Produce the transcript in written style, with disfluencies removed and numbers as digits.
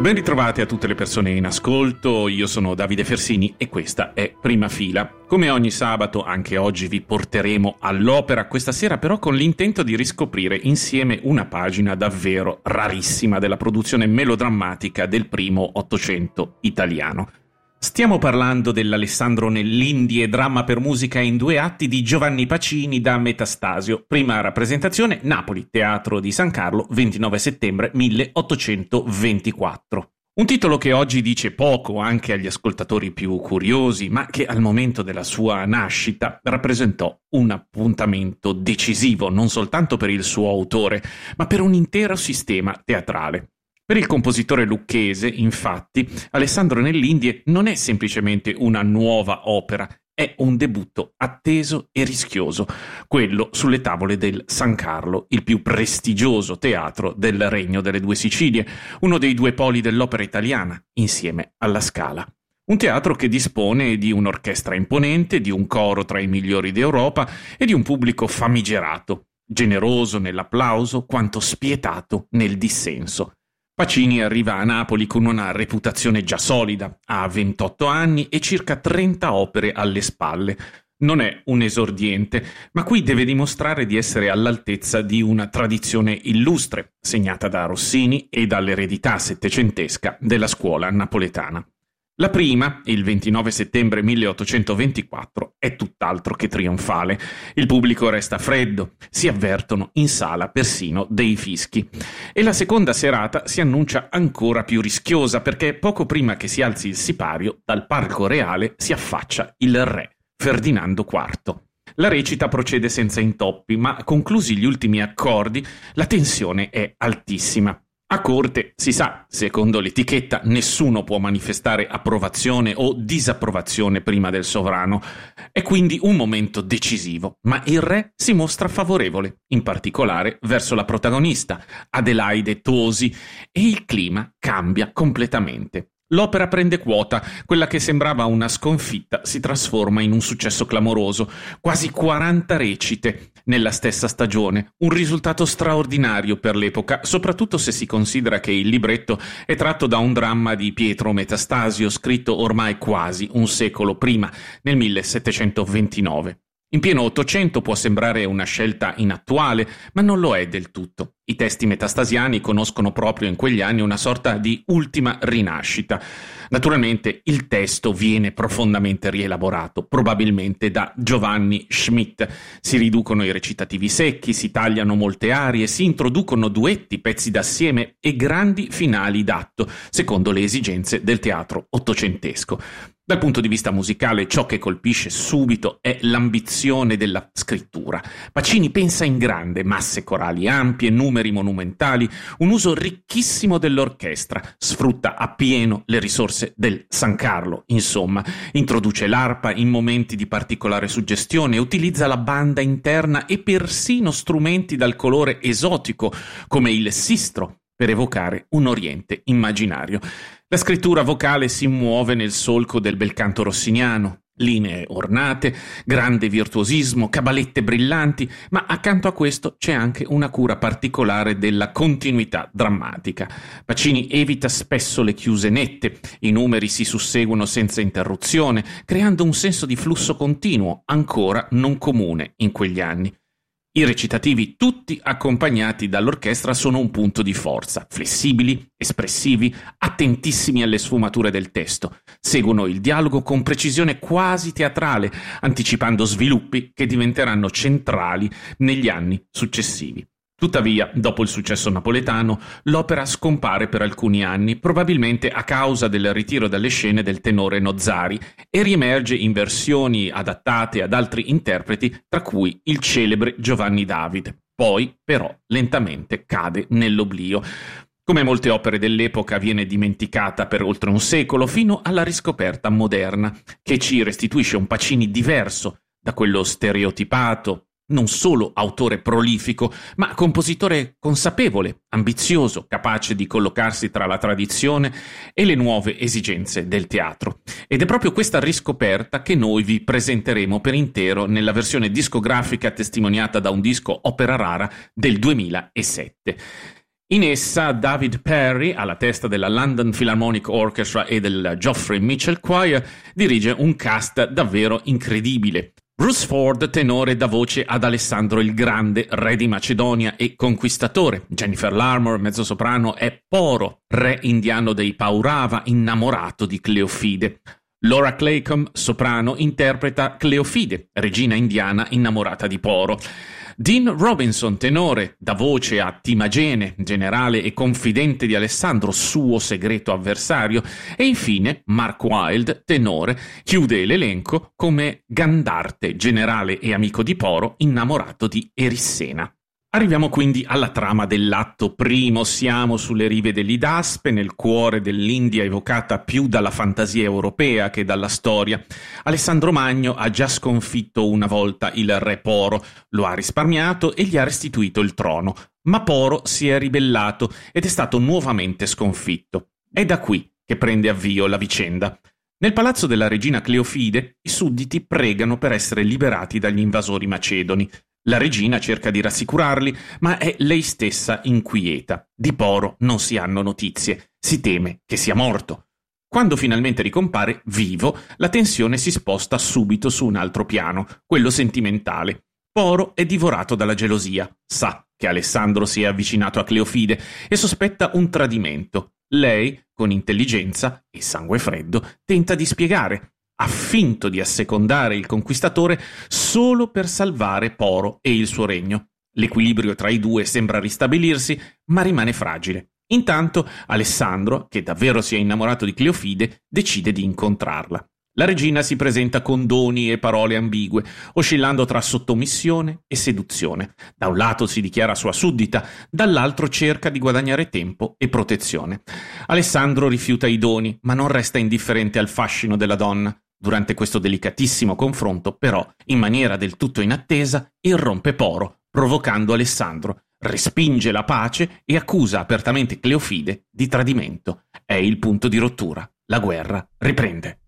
Ben ritrovati a tutte le persone in ascolto, io sono Davide Fersini e questa è Prima Fila. Come ogni sabato, anche oggi vi porteremo all'opera, questa sera però con l'intento di riscoprire insieme una pagina davvero rarissima della produzione melodrammatica del primo Ottocento italiano. Stiamo parlando dell'Alessandro Nell'Indie, dramma per musica in 2 atti di Giovanni Pacini da Metastasio. Prima rappresentazione, Napoli, Teatro di San Carlo, 29 settembre 1824. Un titolo che oggi dice poco anche agli ascoltatori più curiosi, ma che al momento della sua nascita rappresentò un appuntamento decisivo non soltanto per il suo autore, ma per un intero sistema teatrale. Per il compositore lucchese, infatti, Alessandro Nell'Indie non è semplicemente una nuova opera, è un debutto atteso e rischioso, quello sulle tavole del San Carlo, il più prestigioso teatro del Regno delle Due Sicilie, uno dei 2 poli dell'opera italiana, insieme alla Scala. Un teatro che dispone di un'orchestra imponente, di un coro tra i migliori d'Europa e di un pubblico famigerato, generoso nell'applauso quanto spietato nel dissenso. Pacini arriva a Napoli con una reputazione già solida, ha 28 anni e circa 30 opere alle spalle. Non è un esordiente, ma qui deve dimostrare di essere all'altezza di una tradizione illustre, segnata da Rossini e dall'eredità settecentesca della scuola napoletana. La prima, il 29 settembre 1824, è tutt'altro che trionfale. Il pubblico resta freddo, si avvertono in sala persino dei fischi. E la seconda serata si annuncia ancora più rischiosa perché poco prima che si alzi il sipario, dal palco reale si affaccia il re, Ferdinando IV. La recita procede senza intoppi, ma conclusi gli ultimi accordi, la tensione è altissima. A corte, si sa, secondo l'etichetta, nessuno può manifestare approvazione o disapprovazione prima del sovrano. È quindi un momento decisivo, ma il re si mostra favorevole, in particolare verso la protagonista, Adelaide Tosi, e il clima cambia completamente. L'opera prende quota, quella che sembrava una sconfitta si trasforma in un successo clamoroso, quasi 40 recite nella stessa stagione, un risultato straordinario per l'epoca, soprattutto se si considera che il libretto è tratto da un dramma di Pietro Metastasio, scritto ormai quasi un secolo prima, nel 1729. In pieno Ottocento può sembrare una scelta inattuale, ma non lo è del tutto. I testi metastasiani conoscono proprio in quegli anni una sorta di ultima rinascita. Naturalmente il testo viene profondamente rielaborato, probabilmente da Giovanni Schmidt. Si riducono i recitativi secchi, si tagliano molte arie, si introducono duetti, pezzi d'assieme e grandi finali d'atto, secondo le esigenze del teatro ottocentesco. Dal punto di vista musicale, ciò che colpisce subito è l'ambizione della scrittura. Pacini pensa in grande, masse corali ampie, numeri monumentali, un uso ricchissimo dell'orchestra, sfrutta appieno le risorse del San Carlo, insomma, introduce l'arpa in momenti di particolare suggestione, utilizza la banda interna e persino strumenti dal colore esotico, come il sistro, per evocare un Oriente immaginario. La scrittura vocale si muove nel solco del bel canto rossiniano, linee ornate, grande virtuosismo, cabalette brillanti, ma accanto a questo c'è anche una cura particolare della continuità drammatica. Pacini evita spesso le chiuse nette, i numeri si susseguono senza interruzione, creando un senso di flusso continuo, ancora non comune in quegli anni. I recitativi, tutti accompagnati dall'orchestra, sono un punto di forza, flessibili, espressivi, attentissimi alle sfumature del testo. Seguono il dialogo con precisione quasi teatrale, anticipando sviluppi che diventeranno centrali negli anni successivi. Tuttavia, dopo il successo napoletano, l'opera scompare per alcuni anni, probabilmente a causa del ritiro dalle scene del tenore Nozzari, e riemerge in versioni adattate ad altri interpreti, tra cui il celebre Giovanni David. Poi, però, lentamente cade nell'oblio. Come molte opere dell'epoca viene dimenticata per oltre un secolo, fino alla riscoperta moderna, che ci restituisce un Pacini diverso da quello stereotipato, non solo autore prolifico, ma compositore consapevole, ambizioso, capace di collocarsi tra la tradizione e le nuove esigenze del teatro. Ed è proprio questa riscoperta che noi vi presenteremo per intero nella versione discografica testimoniata da un disco opera rara del 2007. In essa David Perry, alla testa della London Philharmonic Orchestra e del Geoffrey Mitchell Choir, dirige un cast davvero incredibile. Bruce Ford, tenore, dà voce ad Alessandro il Grande, re di Macedonia e conquistatore. Jennifer Larmore, mezzosoprano, è Poro, re indiano dei Paurava, innamorato di Cleofide. Laura Claycomb, soprano, interpreta Cleofide, regina indiana innamorata di Poro. Dean Robinson, tenore, dà voce a Timagene, generale e confidente di Alessandro, suo segreto avversario. E infine Mark Wilde, tenore, chiude l'elenco come Gandarte, generale e amico di Poro, innamorato di Erissena. Arriviamo quindi alla trama dell'atto primo. Siamo sulle rive dell'Idaspe, nel cuore dell'India evocata più dalla fantasia europea che dalla storia. Alessandro Magno ha già sconfitto una volta il re Poro, lo ha risparmiato e gli ha restituito il trono, ma Poro si è ribellato ed è stato nuovamente sconfitto. È da qui che prende avvio la vicenda. Nel palazzo della regina Cleofide i sudditi pregano per essere liberati dagli invasori macedoni. La regina cerca di rassicurarli, ma è lei stessa inquieta. Di Poro non si hanno notizie, si teme che sia morto. Quando finalmente ricompare vivo, la tensione si sposta subito su un altro piano, quello sentimentale. Poro è divorato dalla gelosia, sa che Alessandro si è avvicinato a Cleofide e sospetta un tradimento. Lei, con intelligenza e sangue freddo, tenta di spiegare. Ha finto di assecondare il conquistatore solo per salvare Poro e il suo regno. L'equilibrio tra i due sembra ristabilirsi, ma rimane fragile. Intanto Alessandro, che davvero si è innamorato di Cleofide, decide di incontrarla. La regina si presenta con doni e parole ambigue, oscillando tra sottomissione e seduzione. Da un lato si dichiara sua suddita, dall'altro cerca di guadagnare tempo e protezione. Alessandro rifiuta i doni, ma non resta indifferente al fascino della donna. Durante questo delicatissimo confronto, però, in maniera del tutto inattesa, irrompe Poro, provocando Alessandro. Respinge la pace e accusa apertamente Cleofide di tradimento. È il punto di rottura. La guerra riprende.